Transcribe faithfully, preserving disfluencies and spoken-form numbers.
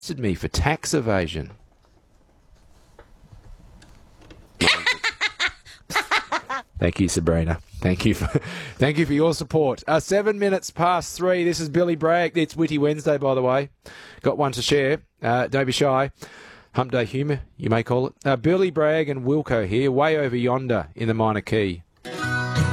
arrested me for tax evasion. Thank you, Sabrina. Thank you for thank you for your support. Uh, seven minutes past three. This is Billy Bragg. It's Witty Wednesday, by the way. Got one to share. Uh, don't be shy. Hump Day humour, you may call it. Uh, Billy Bragg and Wilco here, way over yonder in the minor key.